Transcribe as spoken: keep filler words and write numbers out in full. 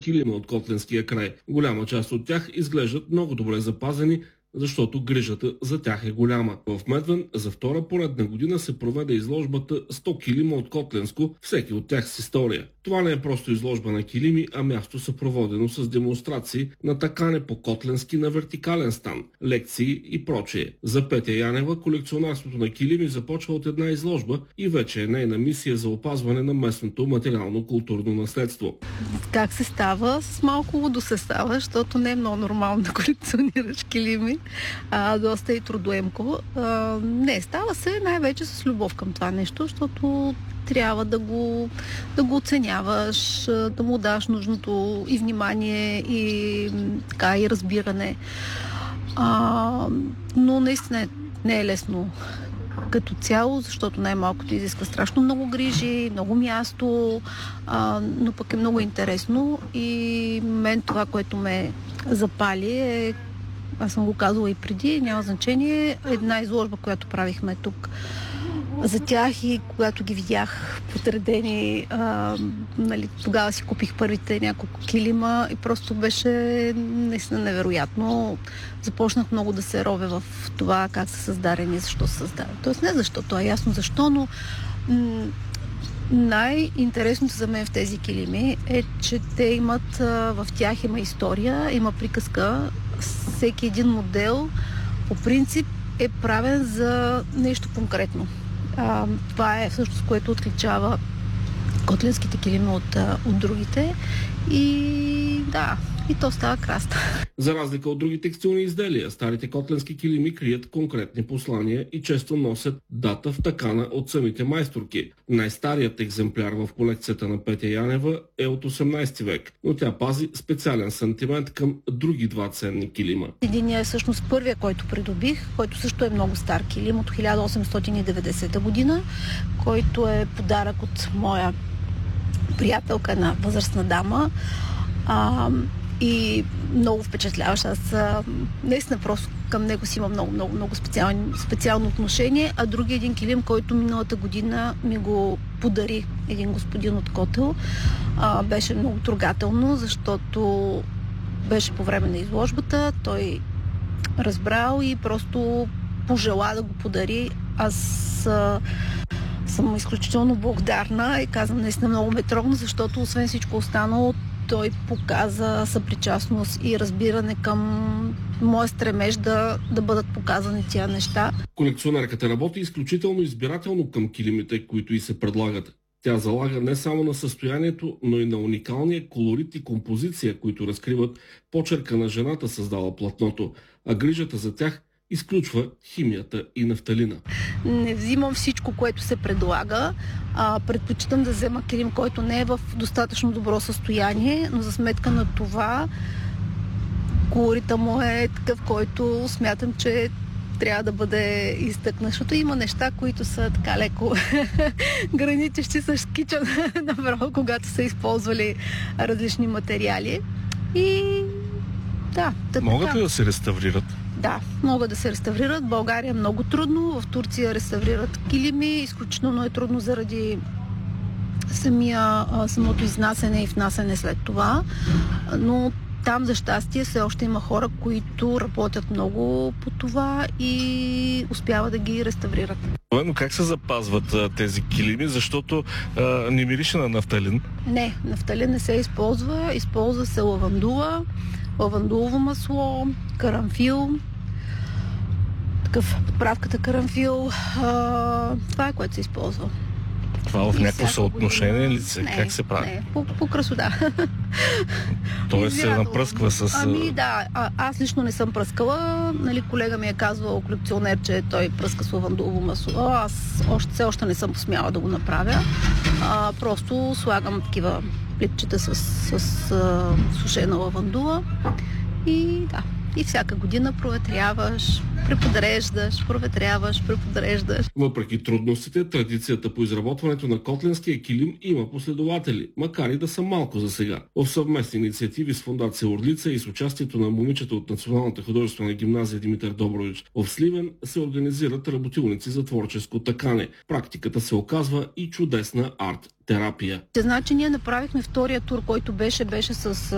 килима от Котленския край. Голяма част от тях изглеждат много добре запазени, защото грижата за тях е голяма. В Медвен за втора поредна година се проведе изложбата сто килима от Котленско, всеки от тях с история. Това не е просто изложба на килими, а място съпроводено с демонстрации на такане по котленски на вертикален стан, лекции и прочее. За Петя Янева колекционерството на килими започва от една изложба и вече е нейна мисия за опазване на местното материално-културно наследство. Как се става? С малко лудо се става, защото не е много нормално да колекционираш килими. А, доста и трудоемко. А, не, става се най-вече с любов към това нещо, защото трябва да го, да го оценяваш, да му даш нужното и внимание, и, така, и разбиране. А, но наистина не е лесно като цяло, защото най-малкото изисква страшно много грижи, много място, а, но пък е много интересно и мен това, което ме запали е, аз съм го казала и преди, няма значение, една изложба, която правихме тук за тях и когато ги видях подредени, а, нали, тогава си купих първите няколко килима и просто беше наистина невероятно. Започнах много да се ровя в това как са създадени, защо са създадени. Тоест не защото, а ясно защо, но м- най-интересното за мен в тези килими е, че те имат, в тях има история, има приказка. Всеки един модел по принцип е правен за нещо конкретно. А, това е всъщност, което отличава котленските килими от, от другите. И да, и то става красно. За разлика от други текстилни изделия, старите котленски килими крият конкретни послания и често носят дата в такана от самите майсторки. Най-старият екземпляр в колекцията на Петя Янева е от осемнайсети век, но тя пази специален сантимент към други два ценни килима. Единият е всъщност първия, който придобих, който също е много стар килим от хиляда осемстотин и деветдесета година, който е подарък от моя приятелка, една възрастна дама. А, и много впечатляващ. Аз а, наистина просто към него си има много, много, много специално, специално отношение. А други един килим, който миналата година ми го подари един господин от Котел, а, беше много трогателно, защото беше по време на изложбата. Той разбрал и просто пожела да го подари. Аз а, съм изключително благодарна и казвам, наистина много ме трогна, защото освен всичко останало, той показа съпричастност и разбиране към моя стремеж да, да бъдат показани тия неща. Колекционерката работи изключително избирателно към килимите, които й се предлагат. Тя залага не само на състоянието, но и на уникалния колорит и композиция, които разкриват почерка на жената, създала платното, а грижата за тях изключва химията и нафталина. Не взимам всичко, което се предлага. А, предпочитам да взема килим, който не е в достатъчно добро състояние, но за сметка на това колорита му е такъв, който смятам, че трябва да бъде изтъкнат, защото има неща, които са така леко граничещи с кича направо, когато са използвали различни материали. И да, да. Могат ли да се реставрират? Да, могат да се реставрират. В България е много трудно. В Турция реставрират килими. Изключително е трудно заради самия, самото изнасяне и внасяне след това. Но там, за щастие, все още има хора, които работят много по това и успяват да ги реставрират. Но как се запазват а, тези килими? Защото а, не мирише на нафталин? Не, нафталин не се използва. Използва се лавандула, лавандулово масло, карамфил, такъв подправката карамфил. А, това е, което се използва. Това в И някакво съотношение ли се? Не, как се прави? Не, по, по красота. Тоест се напръсква с... Ами да, а, аз лично не съм пръскала. Нали, колега ми е казвал, колекционер, че той пръска с лавандулово масло. Аз още, все още не съм посмяла да го направя. А, просто слагам такива плитчета с, с, с а, сушена лавандула и да. И всяка година проветряваш, преподреждаш, проветряваш, преподреждаш. Въпреки трудностите, традицията по изработването на котленския килим има последователи, макар и да са малко за сега. В съвместни инициативи с фондация Орлица и с участието на момичета от Националната художествена гимназия Димитър Добрович в Сливен се организират работилници за творческо такане. Практиката се оказва и чудесна арт терапия. Значи ние направихме втория тур, който беше, беше с